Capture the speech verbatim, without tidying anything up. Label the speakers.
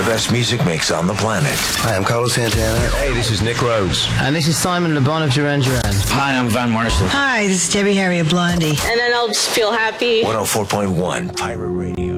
Speaker 1: best music mix on the planet.
Speaker 2: Hi, I'm Carlos Santana.
Speaker 1: Hey, this is Nick Rhodes.
Speaker 3: And this is Simon Le Bon of Duran Duran.
Speaker 4: Hi, I'm Van Morrison.
Speaker 5: Hi, this is Debbie Harry of Blondie.
Speaker 6: And then I'll just feel happy.
Speaker 1: one oh four point one Pirate Radio.